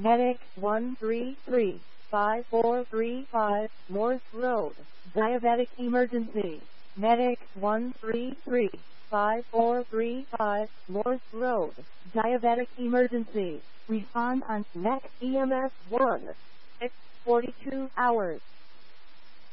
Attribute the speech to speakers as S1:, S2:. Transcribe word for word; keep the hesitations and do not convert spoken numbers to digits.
S1: Medic one three three, five four three five, Morse Road, diabetic emergency. Medic one three three, five four three five, Morse Road, diabetic emergency. Respond on N E C E M S one. It's forty-two hours.